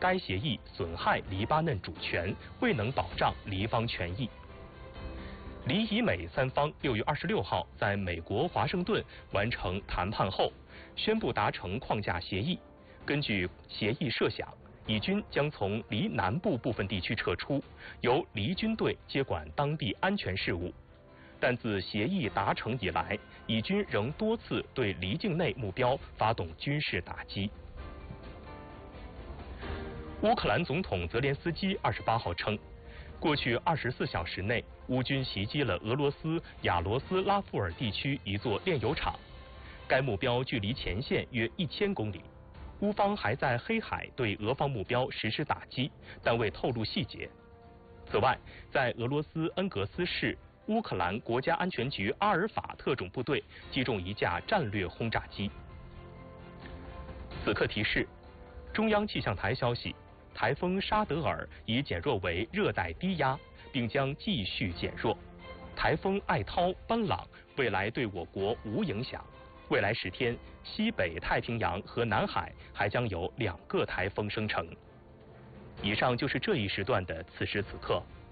该协议损害黎巴嫩主权，未能保障黎方权益。黎以美三方6月26号在美国华盛顿完成谈判后，宣布达成框架协议。根据协议设想，以军将从黎南部部分地区撤出，由黎军队接管当地安全事务。但自协议达成以来，以军仍多次对黎境内目标发动军事打击。乌克兰总统泽连斯基28号称，过去24小时内，乌军袭击了俄罗斯亚罗斯拉夫尔地区一座炼油厂，该目标距离前线约1000公里。乌方还在黑海对俄方目标实施打击，但未透露细节。此外，在俄罗斯恩格斯市，乌克兰国家安全局阿尔法特种部队击中一架战略轰炸机。此刻提示：中央气象台消息，台风沙德尔已减弱为热带低压，并将继续减弱。台风艾涛、班朗未来对我国无影响。未来10天，西北太平洋和南海还将有2个台风生成。以上就是这一时段的此时此刻。